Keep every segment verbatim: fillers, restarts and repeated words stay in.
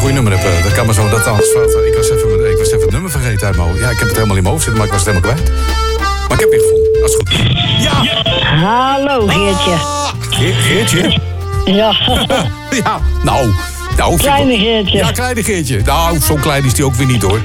goede nummer heb. Dat kan maar zo, dat alles fout. Ik was even, ik was even het nummer vergeten uit mijn hoofd. Ja, ik heb het helemaal in mijn hoofd zitten, maar ik was het helemaal kwijt. Maar ik heb het weer gevonden. Dat is goed. Ja! Hallo, Geertje. Ah, Ge- Geertje? Ja. Ja, nou... nou Kleine Geertje. Ja, kleine Geertje. Nou, zo klein is die ook weer niet, hoor.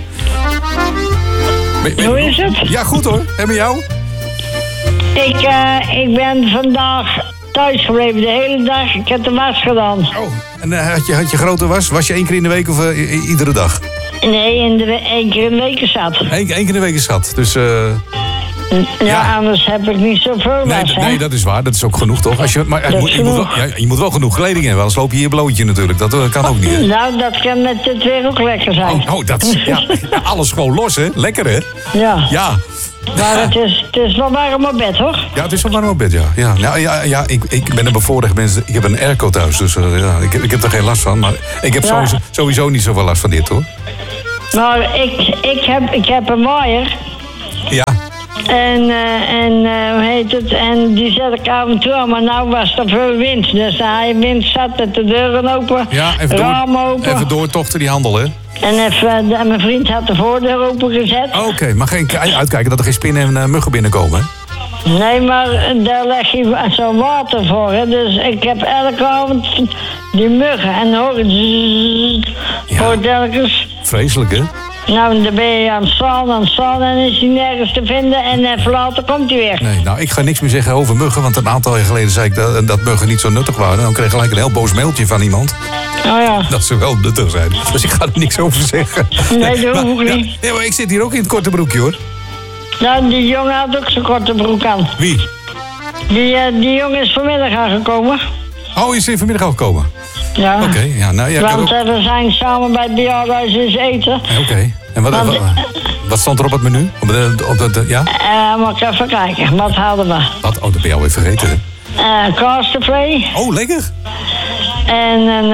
Ben, ben, Hoe is het? Ja, goed, hoor. En met jou? Ik, uh, ik ben vandaag thuis gebleven de hele dag. Ik heb de was gedaan. Oh, en uh, had, je, had je grote was? Was je één keer in de week of uh, i- iedere dag? Nee, in de we- één keer in de week zat. Eén, één keer in de week is zat. Dus, uh, Ja, Ja. anders heb ik niet zoveel nee, was, d- hè? nee, dat is waar. Dat is ook genoeg, toch? Als je, maar je Dat moet, is je, moet wel, genoeg. ja, je moet wel genoeg kleding hebben, anders loop je hier blootje natuurlijk. Dat uh, kan ook niet, hè? Nou, dat kan met dit weer ook lekker zijn. Oh, oh dat is... Ja, alles gewoon los, hè? Lekker, hè? Ja, Ja. maar het is, het is wel warm op bed, hoor. Ja, het is wel warm op bed, ja. Ja, nou, ja, ja ik, ik ben een bevoorrecht mens. Ik heb een airco thuis, dus uh, ja, ik, ik heb er geen last van. Maar ik heb Ja. sowieso, sowieso niet zoveel last van dit, hoor. Maar ik, ik, heb, ik heb een waaier. Ja. En, uh, en uh, hoe heet het? En die zet ik af en toe aan, maar nou was er veel wind. Dus de wind zat met de deuren open, Ja, even ramen door, open. even doortochten die handel, hè? En even, de, mijn vriend had de voordeur open gezet. Oké, okay, maar geen uitkijken dat er geen spinnen en uh, muggen binnenkomen, hè? Nee, maar daar leg je zo'n water voor. Hè. Dus ik heb elke avond die muggen en dan hoor ik zzzz, Ja. hoor telkens. Vreselijk, hè? Nou, dan ben je aan het staan, aan het staan en is hij nergens te vinden. En even later komt hij weer. Nee, nou, ik ga niks meer zeggen over muggen, want een aantal jaar geleden zei ik dat, dat muggen niet zo nuttig waren. Dan kreeg ik gelijk een heel boos mailtje van iemand. Oh ja. Dat ze wel nuttig zijn. Dus ik ga er niks over zeggen. Nee, dat hoef ik ja, niet. nee, maar ik zit hier ook in het korte broekje, hoor. Nou, die jongen had ook zijn korte broek aan. Wie? Die, uh, die jongen is vanmiddag aangekomen. Oh, is hij vanmiddag al gekomen? Ja. Oké, okay, ja, nou ja. Want Oké, uh, we zijn samen bij het bejaardenhuis eens eten. okay. En wat, Want, wat, wat stond er op het menu? Op de, op de, de- ja? Uh, mag ik even kijken, wat hadden we? Wat? Oh, dat ben je alweer vergeten, hè? Uh, Kaasvlees Oh, lekker. en een,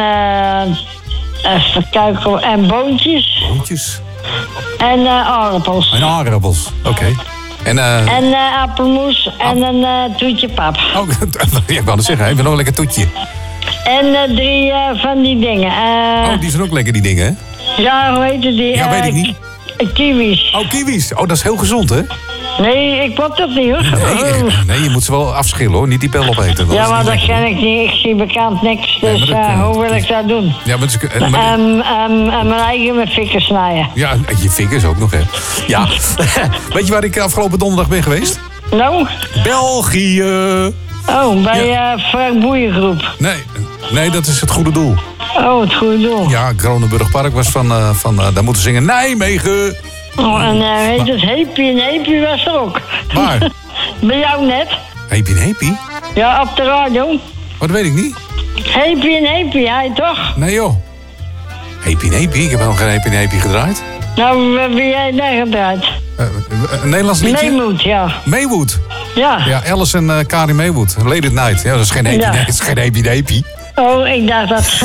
uh, even kijken, en boontjes Boontjes. en uh, aardappels. En aardappels. Oké. Okay. En, eh... En uh, appelmoes en een uh, toetje pap. Oh, ja, ik wou het zeggen, even nog een lekker toetje. En uh, drie uh, van die dingen. Uh, Oh, die zijn ook lekker, die dingen, hè? Ja, hoe heet die? Ja, Uh, weet ik niet. ki- Kiwis. Oh, kiwis. Oh, dat is heel gezond, hè? Nee, ik pot dat niet, hoor. Nee, Oh. nee, je moet ze wel afschillen, hoor. Niet die pil opeten. Dat Ja, is maar niet dat lekker, ken hoor. ik niet. Ik zie bekend niks, Nee, dus maar dat uh, kan- hoe wil ik dat doen? Ja, maar, ze- eh, maar Um, um, en mijn eigen met fikken snijden. ja, je vingers ook nog, hè? Ja. Weet je waar ik afgelopen donderdag ben geweest? Nou? België. Oh, bij uh, Frank Boeiengroep. Nee, nee, dat is het goede doel. Oh, het goede doel. Ja, Kronenburg Park was van, uh, van uh, daar moeten zingen Nijmegen. Oh, en uh, weet je, het Heepie en Heepie was er ook. Waar? Bij jou net. Heepie en Heepie? Ja, op de radio. Oh, dat weet ik niet. Heepie en Heepie, hij toch? Nee, joh. Heepie en Heepie? Ik heb nog geen Heepie en Heepie gedraaid. Nou, wie wie jij daar gedraaid? Uh, een Nederlands liedje? Meemoed, ja. Maywood. Ja. Ja, Alice en uh, Karin Maywood. Late at Night. Ja, dat is geen Heepie, Ja. nee, dat is geen Heepie en Heepie. Oh, ik dacht dat.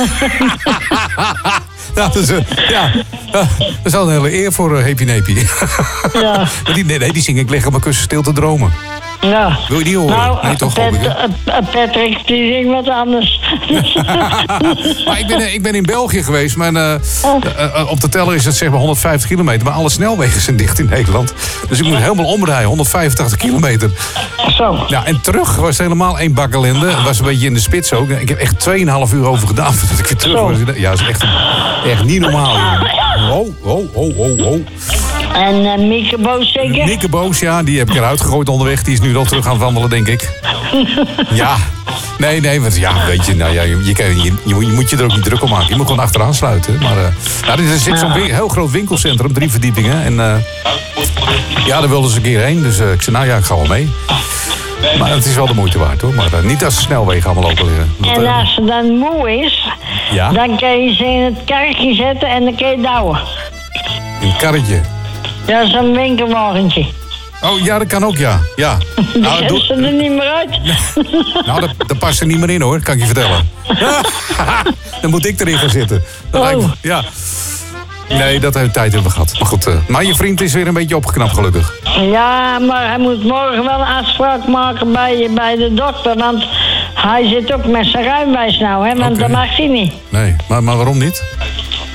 Dat is, uh, ja, uh, dat is wel een hele eer voor uh, Heepie en Heepie. Ja. Maar die, nee, nee, die zing ik lig op mijn kussen stil te dromen. Ja. Wil je die horen? Nou, Nee, toch, Pet- hoop ik, hè? uh, uh, Patrick, die zingt wat anders. Maar ik ben, ik ben in België geweest. Maar, uh, uh, uh, op de teller is het zeg maar honderdvijftig kilometer. Maar alle snelwegen zijn dicht in Nederland. Dus ik moet helemaal omrijden. honderdvijfentachtig kilometer. Zo. Ja, en terug was het helemaal één bak ellende. Het was een beetje in de spits ook. Ik heb echt tweeënhalf uur over gedaan voordat ik weer terug Zo. was. Ja, dat is echt, echt niet normaal. Oh, oh, oh, oh, oh. En uh, Mieke Boos zeker? Nikke Boos, ja, die heb ik eruit gegooid onderweg. Die is nu al terug aan het wandelen, denk ik. Ja. Nee, nee, want ja, weet je, nou ja, je, je, kan- je, je, moet- je moet je er ook niet druk om maken. Je moet gewoon achteraan sluiten. Maar uh, nou, er zit zo'n win- heel groot winkelcentrum, drie verdiepingen. En uh, ja, daar wilden ze een keer heen. Dus uh, ik zei, nou ja, ik ga wel mee. Maar het is wel de moeite waard, hoor. Maar uh, niet als de snelwegen allemaal open liggen. Dat, En uh, als ze dan moe is, Ja? dan kan je ze in het karretje zetten en dan kan je douwen. een karretje. Dat is een winkelwagentje. Oh, ja, dat kan ook, ja. Ja. Dan Nou, nou, doe- ze er niet meer uit. nou dat, dat past er niet meer in, hoor, kan ik je vertellen. Dan moet ik erin gaan zitten. Dat Oh. lijkt me- ja. Nee, dat heeft tijd hebben we gehad. Maar goed, uh, maar je vriend is weer een beetje opgeknapt, gelukkig. Ja, maar hij moet morgen wel een afspraak maken bij, bij de dokter. Want hij zit ook met zijn ruimwijs nou, hè, want Oké. dat mag hij niet. Nee, maar, maar waarom niet?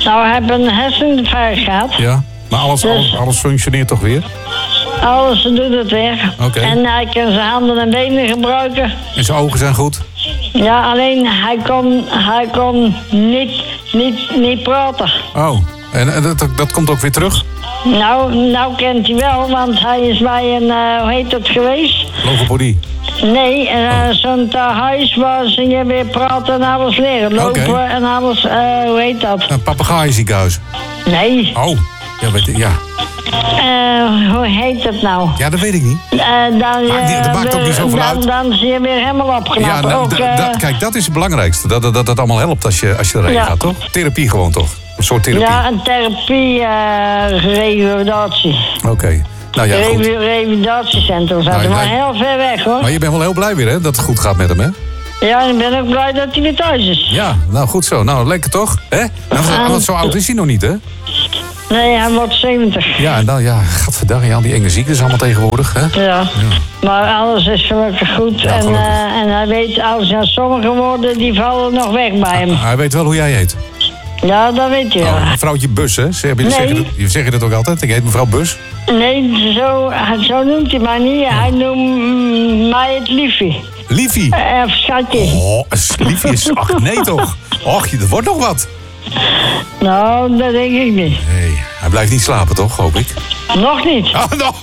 Nou, hij heeft een herseninfarct gehad. Ja, maar alles, Dus- alles, alles functioneert toch weer? Alles doet het weer. Oké. En hij kan zijn handen en benen gebruiken. En zijn ogen zijn goed? Ja, alleen hij kon, hij kon niet, niet, niet praten. Oh, en, en dat, dat komt ook weer terug? Nou, nou kent hij wel, want hij is bij een, uh, hoe heet het geweest? Logopedie. Nee, uh, zo'n tehuis waar ze je weer praten en alles leren. Lopen Oké. en alles, uh, hoe heet dat? Een papegaaiziekenhuis. Nee, Oh, ja, weet ik, ja. uh, hoe heet het nou? Ja, dat weet ik niet. Uh, dan, Maakt niet- dat maakt ook niet zoveel dan, uit. Dan zie je weer helemaal Ja, opgeknapt. nou, ook, d- uh, dat- kijk, dat is het belangrijkste. Dat dat, dat het allemaal helpt als je, als je erheen Ja. gaat, toch? Therapie gewoon, toch? Een soort therapie. ja, een therapie, uh, revalidatie. Oké. Nou ja, goed. Revi- Revalidatiecentrum zaten, Nou, maar nee. heel ver weg hoor. Maar je bent wel heel blij weer, hè? Dat het goed gaat met hem, hè? Ja, ik ben ook blij dat hij weer thuis is. Ja, nou goed zo. Nou, lekker toch? Hè? Nou, Ja. want zo oud is hij nog niet, hè? Nee, hij wordt zeventig. Ja, en dan, ja, gadverdamme, ja, die enge ziektes allemaal tegenwoordig, hè? Ja. Maar alles is gelukkig goed. Ja, en, gelukkig. eh, en hij weet, als er sommige woorden, die vallen nog weg bij hem. Hij weet wel hoe jij heet. Ja, dat weet je wel. Oh, mevrouwtje Bus, hè? Zeg, Nee. zeg, je dat, je zeg je dat ook altijd? Ik heet mevrouw Bus. Nee, zo, zo noemt hij mij niet. Hij noemt mm, mij het liefie. Liefie. Eh, Of schatje. Oh, een liefie is... Ach, nee toch? Och, dat wordt nog wat. Nou, dat denk ik niet. Nee, hij blijft niet slapen, toch? Hoop ik. Nog niet. Oh, no.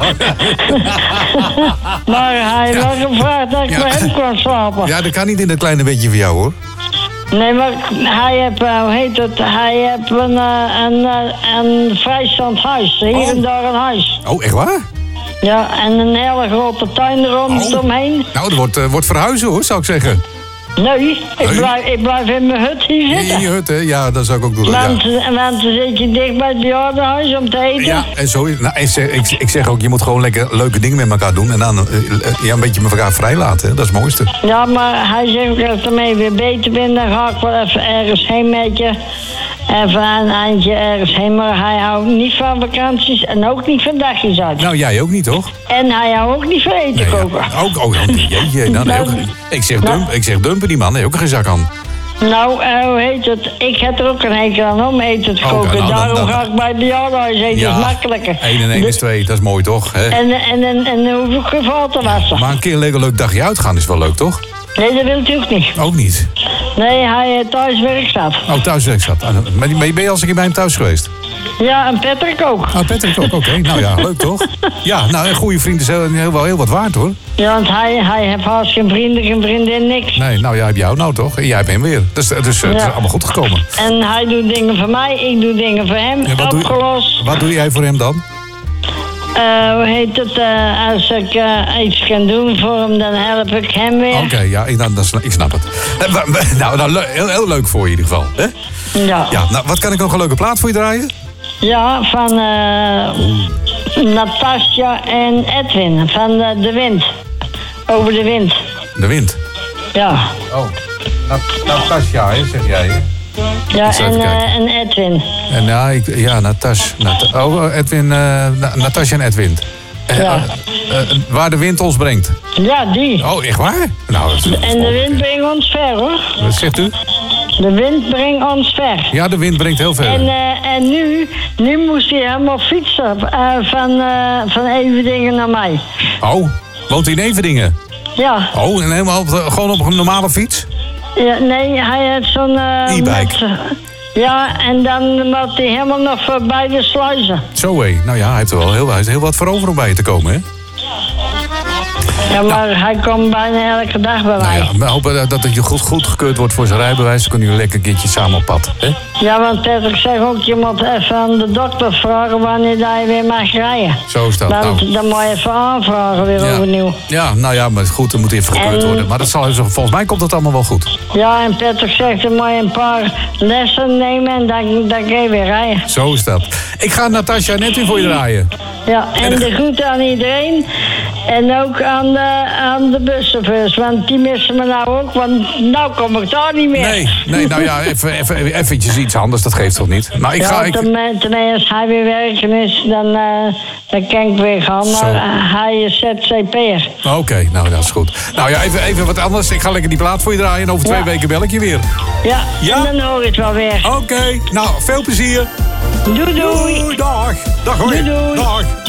Maar hij heeft Ja. wel gevraagd dat ik Ja. bij hem kon slapen. Ja, dat kan niet in dat kleine bedje van jou, hoor. Nee, maar hij heeft, eh, hoe heet het, hij heeft een, eh, een, eh, een vrijstaand huis. Hier Oh. en daar een huis. Oh, echt waar? Ja, en een hele grote tuin rondomheen. Nou, dat wordt, uh, wordt verhuizen, hoor, zou ik zeggen. Nee, ik Nee? blijf, ik blijf in mijn hut hier In zitten. je hut, hè? Ja, dat zou ik ook doen. Ja. Want, want dan zit je dicht bij het bejaardenhuis om te eten. Ja, en zo is nou, ik, zeg, ik, ik zeg ook, je moet gewoon lekker leuke dingen met elkaar doen. En dan uh, uh, ja, een beetje met elkaar vrijlaten, hè? Dat is het mooiste. Ja, maar hij zegt ook als ik ermee weer beter ben, dan ga ik wel even ergens heen met je. Even een eindje ergens heen. Maar hij houdt niet van vakanties en ook niet van dagjes uit. Nou, jij ook niet, toch? En hij houdt ook niet van eten Nee, koken. ja. Ook, oh, ja, jeetje. Nou, nee, ook, ik, zeg dump, ik zeg dumpen, die man. Nee, ook geen zak aan. Nou, eh, hoe heet het? Ik heb er ook een hekel aan om eten te Oh, koken. nou, dan- Daarom dan- ga ik bij het bejaardenhuis eten. Dat is makkelijker. één en één Dus- is twee, dat is mooi, toch? Hè? En, en, en, en dan hoef ik geen val te wassen. Maar een keer een lekker leuk dagje uitgaan is wel leuk, toch? Nee, dat wil hij ook niet. Ook niet. Nee, hij eh, thuiswerk staat. Oh, thuiswerk zat. Ah, Maar die- ben je al eens een keer bij hem thuis geweest? Ja, en Patrick ook. Oh, Patrick ook, oké. Nou ja, leuk toch? Ja, nou, een goede vriend is heel, heel, wel heel wat waard, hoor. Ja, want hij, hij heeft haast geen vrienden, geen vriendin, niks. Nee, nou, jij hebt jou nou toch? En jij hebt hem weer. Dus, dus het is Ja. allemaal goed gekomen. En hij doet dingen voor mij, ik doe dingen voor hem. Ja, wat, doe Opgelost. je, wat doe jij voor hem dan? Eh, hoe heet het? eh, als ik eh, iets kan doen voor hem, dan help ik hem weer. Oké, ja, ik, dan, dan, sna- ik snap het. Eh, wa- wa- Nou, nou le- heel, heel leuk voor je in ieder geval. Hè? Ja. Ja, nou, wat kan ik nog een leuke plaat voor je draaien? Ja, van eh Natasja en Edwin, van de, de wind. Over de wind. De wind. Ja. Oh, Natasja, hè, zeg jij. Hè? Ja, Eens even en, kijken. eh, en Edwin. En ja, ik, ja Natas, Nat, oh, Edwin, eh Na- Natasja en Edwin. Eh, Ja. eh, eh, waar de wind ons brengt. Ja, die. Oh, echt waar? Nou, dat is, En de wind brengt ons ver, hoor. Wat zegt u? De wind brengt ons ver. Ja, de wind brengt heel ver. En, eh, en nu, nu moest hij helemaal fietsen eh, van, eh van Everdingen naar mij. Oh, woont hij in Everdingen? Ja. Oh, en helemaal op de- gewoon op een normale fiets? Ja, nee, hij had zo'n... eh, E-bike. met- Ja, en dan moet hij helemaal nog voorbij de sluizen. Zo hé. Nou ja, hij heeft er wel heel, hij heeft heel wat voor over om bij je te komen, hè? Ja, maar hij komt bijna elke dag bij mij. Nou ja, we hopen dat- dat het je goed, goed gekeurd wordt voor zijn rijbewijs. Dan kunnen jullie lekker een keertje samen op pad. Hè? Ja, want Patrick zegt ook, je moet even aan de dokter vragen wanneer hij weer mag rijden. Zo is dat. Want Nou, dan moet je even aanvragen weer ja. overnieuw. Ja, nou ja, maar goed, er moet even gekeurd En- worden. Maar dat zal, volgens mij komt dat allemaal wel goed. Ja, en Patrick zegt, dan moet je een paar lessen nemen en dan, dan kun je weer rijden. Zo is dat. Ik ga Natasja net weer voor je draaien. Ja, en En de- de groeten aan iedereen. En ook aan aan de, aan de buschauffeurs, want die missen me nou ook, want nou kom ik daar niet meer. Nee, nee, nou ja, even, even, eventjes iets anders, dat geeft toch niet? Nou, ik ja, ga... Ik... Ten, ten als hij weer werken is, dan, uh, dan kan ik weer gaan, maar uh, hij is Z Z P'er. Oké, okay, nou dat is goed. Nou ja, even, even wat anders. Ik ga lekker die plaat voor je draaien en over twee ja. weken bel ik je weer. Ja, ja? en dan hoor je het wel weer. Oké, okay. Nou, veel plezier. Doei, doei. Doei, dag. Dag hoor. Doei, doei. Dag.